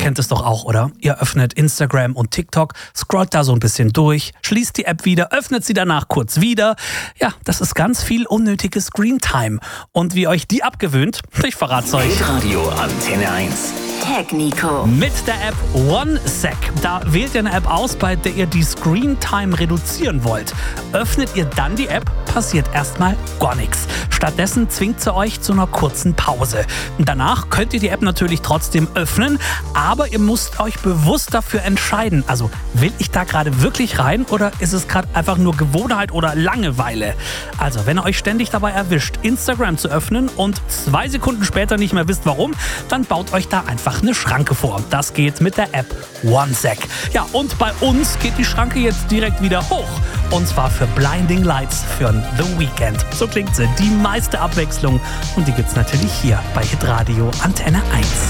kennt es doch auch, oder? Ihr öffnet Instagram und TikTok, scrollt da so ein bisschen durch, schließt die App wieder, öffnet sie danach kurz wieder. Ja, das ist ganz viel unnötige Screentime. Und wie ihr euch die abgewöhnt, ich verrat's euch. Hitradio Antenne 1. Tag Nico. Mit der App OneSec. Da wählt ihr eine App aus, bei der ihr die Screentime reduzieren wollt. Öffnet ihr dann die App, passiert erstmal gar nichts. Stattdessen zwingt sie euch zu einer kurzen Pause. Danach könnt ihr die App natürlich trotzdem öffnen, aber ihr müsst euch bewusst dafür entscheiden. Also, will ich da gerade wirklich rein oder ist es gerade einfach nur Gewohnheit oder Langeweile? Also, wenn ihr euch ständig dabei erwischt, Instagram zu öffnen und 2 Sekunden später nicht mehr wisst warum, dann baut euch da einfach eine Schranke vor. Das geht mit der App OneSec. Ja, und bei uns geht die Schranke jetzt direkt wieder hoch. Und zwar für Blinding Lights für The Weeknd. So klingt sie. Die meiste Abwechslung. Und die gibt's natürlich hier bei Hitradio Antenne 1.